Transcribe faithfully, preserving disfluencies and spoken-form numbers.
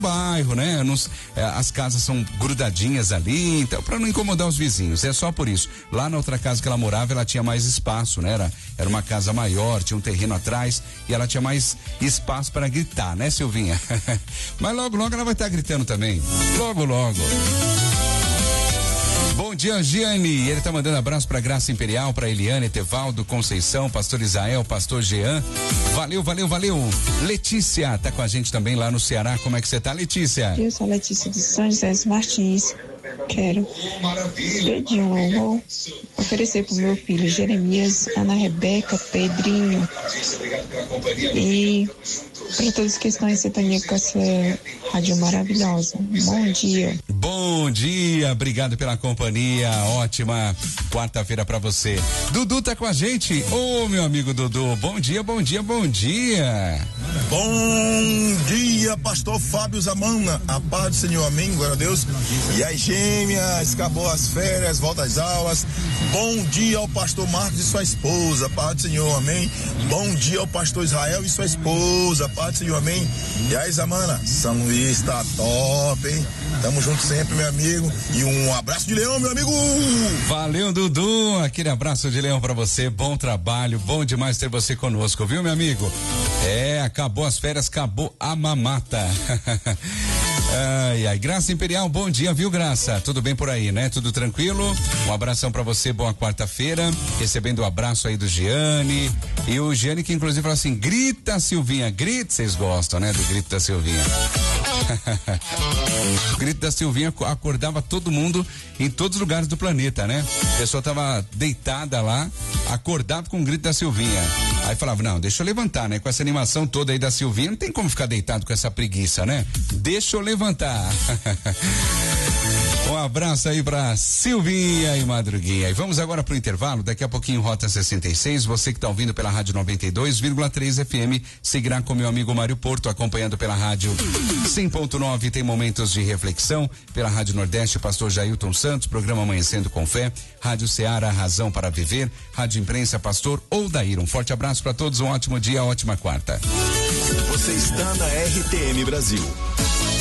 bairro, né? Nos, é, as casas são grudadinhas ali, então para não incomodar os vizinhos, é só por isso. Lá na outra casa que ela morava, ela tinha mais espaço, né? Era, era uma casa maior, tinha um terreno atrás e ela tinha mais espaço para gritar, né, Silvinha? Mas logo, logo ela vai estar gritando também. Logo, logo. Bom dia, Giane. Ele tá mandando abraço pra Graça Imperial, pra Eliane, Tevaldo, Conceição, Pastor Isael, Pastor Jean. Valeu, valeu, valeu. Letícia tá com a gente também lá no Ceará. Como é que você tá, Letícia? Eu sou a Letícia de São José dos Martins. Quero pedir um louvor, oferecer pro meu filho Jeremias, Ana Rebeca, Pedrinho e para todos que estão em sintonia com essa rádio maravilhosa. Bom dia. Bom dia, obrigado pela companhia, ótima quarta-feira pra você. Dudu tá com a gente, ô meu amigo Dudu, bom dia, bom dia, bom dia. Bom dia, pastor Fábio Zamana, a paz do Senhor, amém, glória a Deus. E as gêmeas, acabou as férias, volta às aulas. Bom dia ao pastor Marcos e sua esposa, paz do Senhor, amém. Bom dia ao pastor Israel e sua esposa, paz do Senhor, amém. E aí, Zamana, São Luís tá top, hein? Tamo junto sempre, meu amigo. E um abraço de leão, meu amigo. Valeu, Dudu. Aquele abraço de leão pra você. Bom trabalho. Bom demais ter você conosco, viu, meu amigo? É, acabou as férias, acabou a mamata. Ai, ai, Graça Imperial, bom dia, viu, Graça? Tudo bem por aí, né? Tudo tranquilo? Um abração pra você, boa quarta-feira. Recebendo o abraço aí do Giane. E o Giane que inclusive falou assim: grita, Silvinha, grita. Vocês gostam, né? Do grito da Silvinha. O grito da Silvinha acordava todo mundo em todos os lugares do planeta, né? A pessoa tava deitada lá, acordava com o grito da Silvinha. Aí falava, não, deixa eu levantar, né? Com essa animação toda aí da Silvinha, não tem como ficar deitado com essa preguiça, né? Deixa eu levantar. Um abraço aí pra Silvinha e Madruguinha. E vamos agora pro intervalo, daqui a pouquinho Rota sessenta e seis, você que tá ouvindo pela rádio noventa e dois vírgula três F M, seguirá com meu amigo Mário Porto, acompanhando pela rádio cem ponto nove, tem momentos de reflexão, pela rádio Nordeste, pastor Jailton Santos, programa Amanhecendo com Fé, rádio Ceará, Razão para Viver, rádio Imprensa, pastor Odair. Um forte abraço para todos, um ótimo dia, ótima quarta. Você está na R T M Brasil.